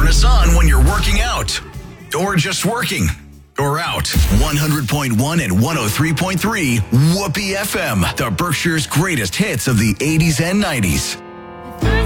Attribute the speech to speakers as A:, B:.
A: us on when you're working out. Or just working. Or out. 100.1 and 103.3 Whoopee FM. The Berkshire's greatest hits of the 80s and 90s.